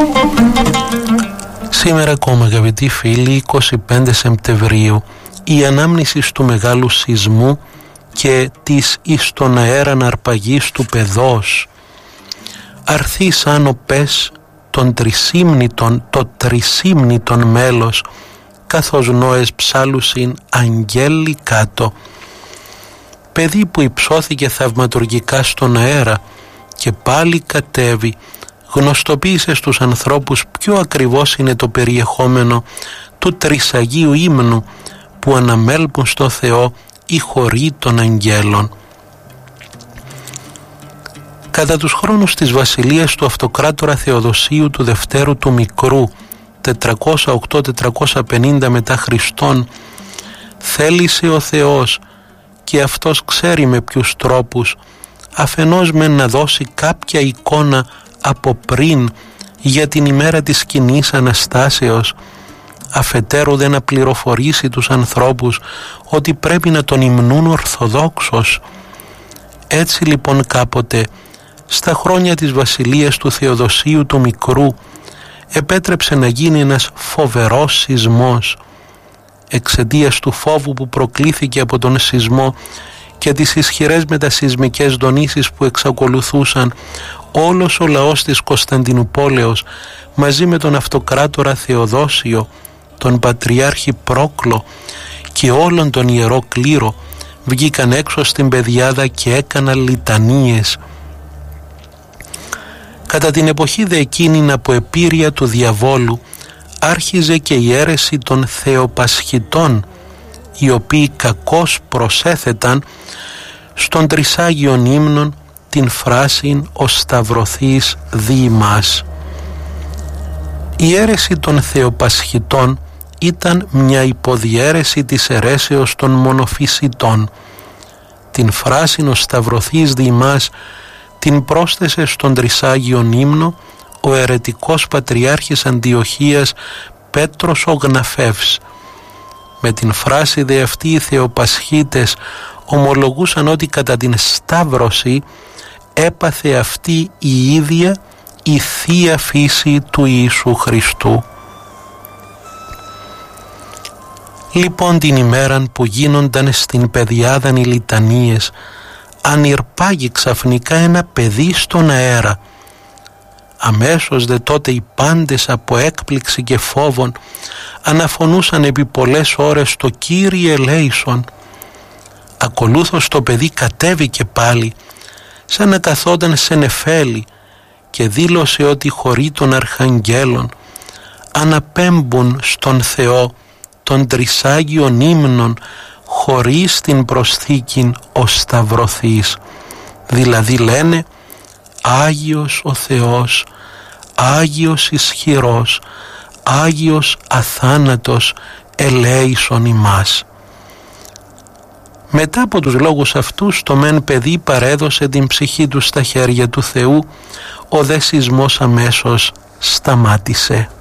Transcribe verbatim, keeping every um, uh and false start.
Σήμερα ακόμα, αγαπητοί φίλοι, είκοσι πέντε Σεπτεμβρίου, η ανάμνηση του μεγάλου σεισμού και της εις τον αέραν αρπαγής του πεδός. Αρθεί σαν ο πες τον τρισύμνητον, το τρισύμνητον μέλος, καθώς νόες ψάλουσιν αγγέλοι κάτω. Παιδί που υψώθηκε θαυματουργικά στον αέρα και πάλι κατέβει, γνωστοποίησε στους ανθρώπους ποιο ακριβώς είναι το περιεχόμενο του τρισαγίου ύμνου που αναμέλπουν στο Θεό οι χωροί των αγγέλων. Κατά τους χρόνους της βασιλείας του αυτοκράτορα Θεοδοσίου του Δευτέρου του Μικρού, τετρακόσια οκτώ με τετρακόσια πενήντα μετά Χριστόν, θέλησε ο Θεός, και αυτός ξέρει με ποιους τρόπους, αφενός με να δώσει κάποια εικόνα από πριν για την ημέρα της κοινής Αναστάσεως, αφετέρου δεν να πληροφορήσει τους ανθρώπους ότι πρέπει να τον υμνούν ορθοδόξως. Έτσι λοιπόν κάποτε, στα χρόνια της βασιλείας του Θεοδοσίου του Μικρού, επέτρεψε να γίνει ένας φοβερός σεισμός. Εξαιτίας του φόβου που προκλήθηκε από τον σεισμό και τις ισχυρές μετασεισμικές δονήσεις που εξακολουθούσαν, όλος ο λαός της Κωνσταντινουπόλεως μαζί με τον αυτοκράτορα Θεοδόσιο, τον Πατριάρχη Πρόκλο και όλον τον Ιερό Κλήρο βγήκαν έξω στην πεδιάδα και έκαναν λιτανίες. Κατά την εποχή δε εκείνην από επίρρεια του διαβόλου άρχιζε και η αίρεση των Θεοπασχητών, οι οποίοι κακώς προσέθεταν στον τρισάγιον ύμνον την φράσιν «Ο Σταυρωθείς δι' ημάς». Η αίρεση των Θεοπασχητών ήταν μια υποδιέρεση της αιρέσεως των Μονοφυσιτών. Την φράσιν «Ο Σταυρωθείς δι' ημάς» την πρόσθεσε στον τρισάγιον ύμνο ο αιρετικός πατριάρχης Αντιοχίας Πέτρος ο Γναφεύς. Με την φράση δε αυτοί οι Θεοπασχίτες ομολογούσαν ότι κατά την Σταύρωση έπαθε αυτή η ίδια η Θεία Φύση του Ιησού Χριστού. Λοιπόν την ημέραν που γίνονταν στην πεδιάδαν οι λιτανίες, ανηρπάγει ξαφνικά ένα παιδί στον αέρα. Αμέσως δε τότε οι πάντες από έκπληξη και φόβον αναφωνούσαν επί πολλές ώρες το Κύριε ελέησον. Ακολούθως το παιδί κατέβηκε πάλι σαν να καθόταν σε νεφέλη και δήλωσε ότι οι χωροί των αρχαγγέλων αναπέμπουν στον Θεό των τρισάγιων ύμνων χωρίς την προσθήκην «Ο Σταυρωθείς». Δηλαδή λένε «Άγιος ο Θεός, Άγιος ισχυρός, Άγιος αθάνατος, ελέησον ημάς». Μετά από τους λόγους αυτούς το μεν παιδί παρέδωσε την ψυχή του στα χέρια του Θεού, ο δε σεισμός αμέσως σταμάτησε.